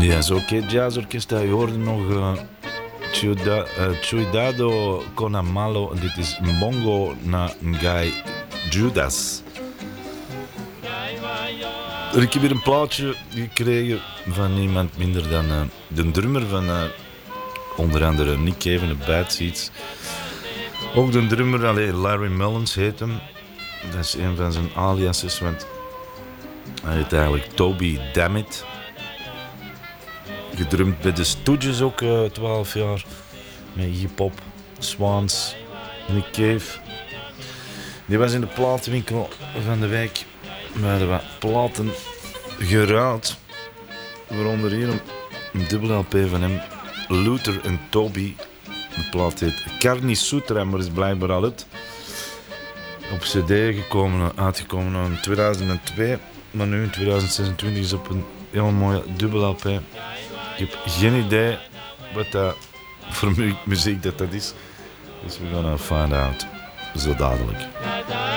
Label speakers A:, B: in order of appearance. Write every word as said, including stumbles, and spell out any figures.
A: Ja, zo oké, jazzorkest, je hoorde nog uh, Ciuda, uh, Cuidado con Amalo. Dit is Mbongo na Ngai Judas. Ik heb hier een plaatje gekregen van niemand minder dan uh, de drummer van uh, onder andere Nick Cave en de Bad Seeds. Ook de drummer, allee, Larry Mullins heet hem. Dat is een van zijn aliases, want hij heet eigenlijk Toby Dammit. Gedrumd bij de Stooges ook uh, twaalf jaar. Met hip-hop, Swans, Nick Cave. Die was in de platenwinkel van de wijk. We hadden wat platen geraad. Waaronder hier een, een dubbele L P van hem. Luther en Toby. De plaat heet Carni Sutra, maar is blijkbaar al uit. Op cd gekomen, uitgekomen in tweeduizend twee. Maar nu in tweeduizend zesentwintig is op een heel mooie dubbele L P. Ik heb geen idee wat dat voor muziek dat, dat is. Dus we gaan find out. Zo dadelijk.